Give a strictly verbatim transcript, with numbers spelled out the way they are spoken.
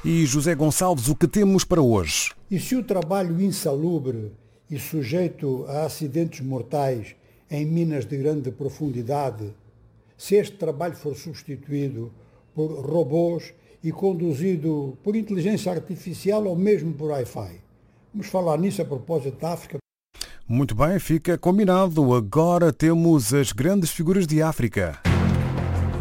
E José Gonçalves, o que temos para hoje? E se o trabalho insalubre e sujeito a acidentes mortais em minas de grande profundidade, se este trabalho for substituído por robôs e conduzido por inteligência artificial ou mesmo por Wi-Fi? Vamos falar nisso a propósito da África. Muito bem, fica combinado. Agora temos as grandes figuras de África.